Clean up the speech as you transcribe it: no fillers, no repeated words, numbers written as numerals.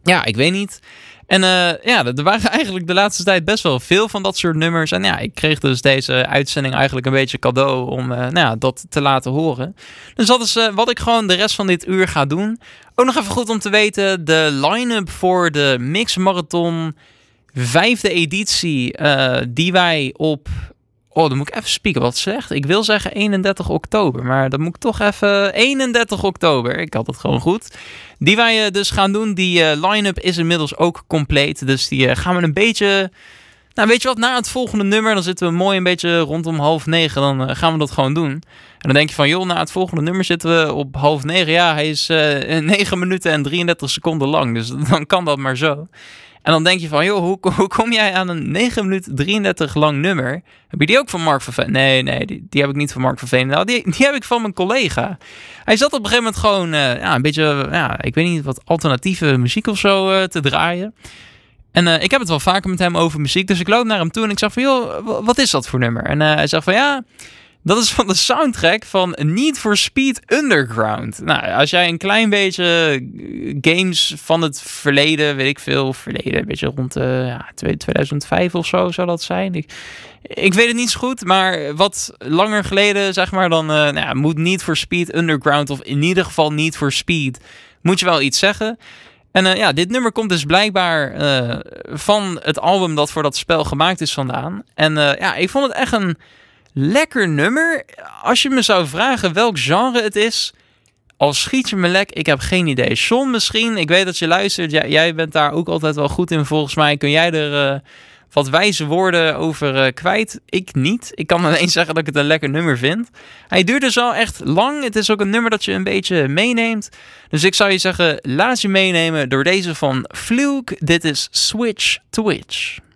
ja, ik weet niet. En er waren eigenlijk de laatste tijd best wel veel van dat soort nummers. En ja, ik kreeg dus deze uitzending eigenlijk een beetje cadeau om dat te laten horen. Dus dat is wat ik gewoon de rest van dit uur ga doen. Ook nog even goed om te weten, de line-up voor de Mix Marathon 5e editie, die wij op... Oh, dan moet ik even spieken wat slecht. Ik wil zeggen 31 oktober, maar dan moet ik toch even... 31 oktober, ik had het gewoon goed. Die wij dus gaan doen, die line-up is inmiddels ook compleet. Dus die gaan we een beetje... Nou, weet je wat, na het volgende nummer, dan zitten we mooi een beetje rondom 8:30. Dan gaan we dat gewoon doen. En dan denk je van, joh, na het volgende nummer zitten we op 8:30. Ja, hij is 9 minuten en 33 seconden lang. Dus dan kan dat maar zo. En dan denk je van, joh, hoe kom jij aan een 9 minuten 33 lang nummer? Heb je die ook van Mark van Veen? Nee, die heb ik niet van Mark van Veen. Nou, die heb ik van mijn collega. Hij zat op een gegeven moment gewoon een beetje, ik weet niet, wat alternatieve muziek of zo te draaien. En ik heb het wel vaker met hem over muziek. Dus ik loop naar hem toe en ik zeg van, joh, wat is dat voor nummer? En hij zegt van, ja... Dat is van de soundtrack van Need for Speed Underground. Nou, als jij een klein beetje games van het verleden, weet ik veel, een beetje rond 2005 of zo zou dat zijn. Ik weet het niet zo goed, maar wat langer geleden, zeg maar, dan moet Need for Speed Underground, of in ieder geval Need for Speed, moet je wel iets zeggen. En dit nummer komt dus blijkbaar van het album dat voor dat spel gemaakt is vandaan. En ik vond het echt een lekker nummer. Als je me zou vragen welk genre het is, al schiet je me lek, ik heb geen idee. John misschien, ik weet dat je luistert. Jij bent daar ook altijd wel goed in volgens mij. Kun jij er wat wijze woorden over kwijt? Ik niet. Ik kan alleen zeggen dat ik het een lekker nummer vind. Hij duurt dus al echt lang. Het is ook een nummer dat je een beetje meeneemt. Dus ik zou je zeggen, laat je meenemen door deze van Fluke. Dit is Switch Twitch.